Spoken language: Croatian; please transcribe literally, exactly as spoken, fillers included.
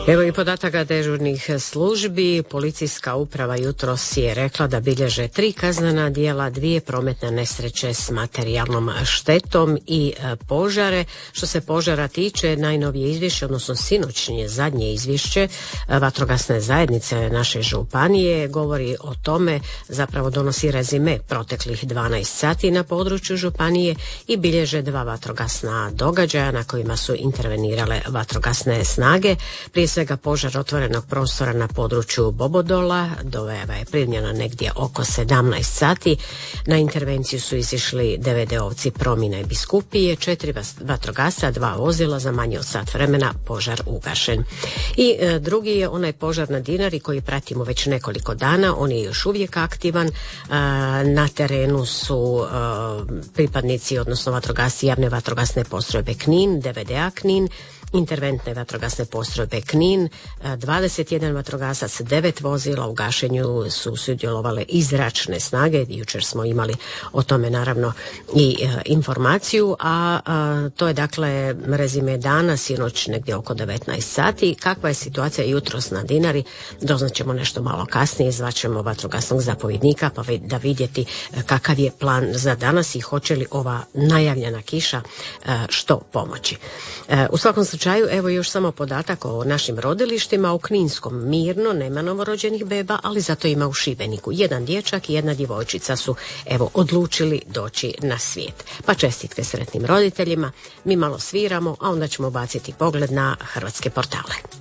Evo i podataka dežurnih službi. Policijska uprava jutros je rekla da bilježe tri kaznena djela, dvije prometne nesreće s materijalnom štetom i požare. Što se požara tiče, najnovije izvješće, odnosno sinoćnje zadnje izvješće vatrogasne zajednice naše županije govori o tome, zapravo donosi rezime proteklih dvanaest sati na području županije i bilježe dva vatrogasna događaja na kojima su intervenirale vatrogasne snage. Prije svega požar otvorenog prostora na području Bobodola, dojava je primljena negdje oko sedamnaest sati. Na intervenciju su izišli D V D-ovci Promina i Biskupije, četiri vatrogasca, dva vozila, za manje od sat vremena požar ugašen. I e, drugi je onaj požar na Dinari koji pratimo već nekoliko dana, on je još uvijek aktivan. E, na terenu su e, pripadnici, odnosno vatrogasci javne vatrogasne postrojbe Knin, D V D A Knin, interventne vatrogasne postrojbe Knin, dvadeset jedan vatrogasac, devet vozila, u gašenju su sudjelovale i zračne snage. Jučer smo imali o tome naravno i e, informaciju, a, a to je dakle rezime dana, sinoć negdje oko devetnaest sati. Kakva je situacija jutros na Dinari, doznaćemo nešto malo kasnije, zvaćemo vatrogasnog zapovjednika pa da vidjeti kakav je plan za danas i hoće li ova najavljena kiša e, što pomoći. E, u svakom slučaju, evo još samo podatak o našim rodilištima. U Kninskom mirno, nema novorođenih beba, ali zato ima u Šibeniku. Jedan dječak i jedna djevojčica su evo odlučili doći na svijet. Pa čestitke sretnim roditeljima, mi malo sviramo, a onda ćemo baciti pogled na hrvatske portale.